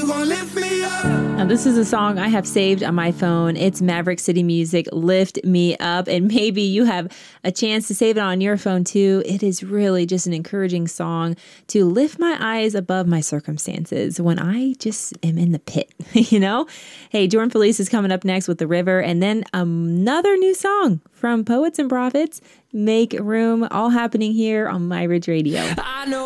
Now, this is a song I have saved on my phone. It's Maverick City Music, Lift Me Up. And maybe you have a chance to save it on your phone too. It is really just an encouraging song to lift my eyes above my circumstances when I just am in the pit, you know? Hey, Jordan Felice is coming up next with The River. And then another new song from Poets and Prophets, Make Room, all happening here on My Ridge Radio. I know